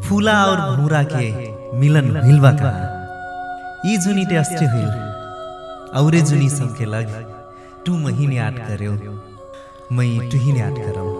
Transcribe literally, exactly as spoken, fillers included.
फूला और भूरा के मिलन हिलवा कहाँ ई जुनी टेस्टे हुई औरे जुनी सबके लग तू महीने आट करो मई तुहीने आट करम।